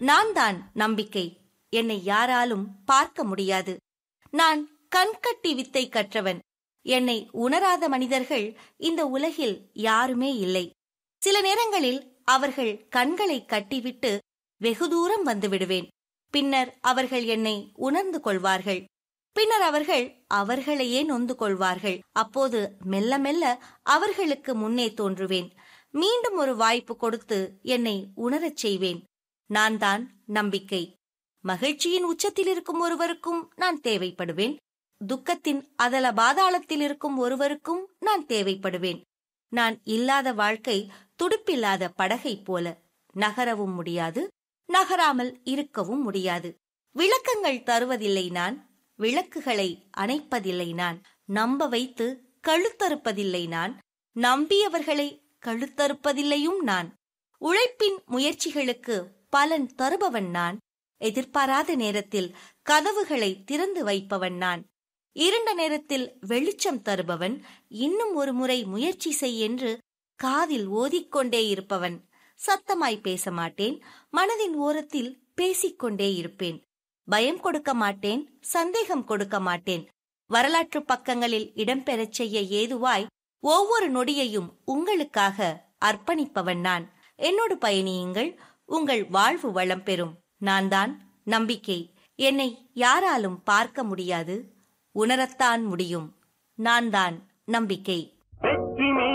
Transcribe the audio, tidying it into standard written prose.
நான் தான் நம்பிக்கை. என்னை யாராலும் பார்க்க முடியாது. நான் கண்கட்டி வித்தை கற்றவன். என்னை உணராத மனிதர்கள் இந்த உலகில் யாருமே இல்லை. சில நேரங்களில் அவர்கள் கண்களை கட்டிவிட்டு வெகு தூரம் வந்து விடுவேன். பின்னர் அவர்கள் என்னை உணர்ந்து கொள்வார்கள். பின்னர் அவர்கள் அவர்களையே நொந்து கொள்வார்கள். அப்போது மெல்ல மெல்ல அவர்களுக்கு முன்னே தோன்றுவேன். மீண்டும் ஒரு வாய்ப்பு கொடுத்து என்னை உணரச் செய்வேன். நான் தான் நம்பிக்கை. மகிழ்ச்சியின் உச்சத்தில் இருக்கும் ஒருவருக்கும் நான் தேவைப்படுவேன். துக்கத்தின் அதல பாதாளத்தில் இருக்கும் ஒருவருக்கும் நான் தேவைப்படுவேன். நான் இல்லாத வாழ்க்கை துடுப்பில்லாத படகை போல. நகரவும் முடியாது, நகராமல் இருக்கவும் முடியாது. விளக்கங்கள் தருவதில்லை நான், விளக்குகளை அணைப்பதில்லை நான். நம்ப வைத்து கழுத்தறுப்பதில்லை நான், நம்பியவர்களை கழுத்தறுப்பதில்லையும் நான். உழைப்பின் முயற்சிகளுக்கு பலன் தருபவன் நான். எதிர்பாராத நேரத்தில் கதவுகளை திறந்து வைப்பவன் நான். இருண்ட நேரத்தில் வெளிச்சம் தருபவன். இன்னும் ஒரு முறை முயற்சி செய் என்று காதில் ஓதிக்கொண்டே இருப்பவன். சத்தமாய் பேச மாட்டேன், மனதின் ஓரத்தில் பேசிக்கொண்டே இருப்பேன். பயம் கொடுக்க மாட்டேன், சந்தேகம் கொடுக்க மாட்டேன். வரலாற்று பக்கங்களில் இடம்பெறச் செய்ய ஏதுவாய் ஒவ்வொரு நொடியையும் உங்களுக்காக அர்ப்பணிப்பவன் நான். என்னோடு பயணியுங்கள், உங்கள் வாழ்வு வளம் பெறும். நான் தான் நம்பிக்கை. என்னை யாராலும் பார்க்க முடியாது, உணரத்தான் முடியும். நான் தான் நம்பிக்கை.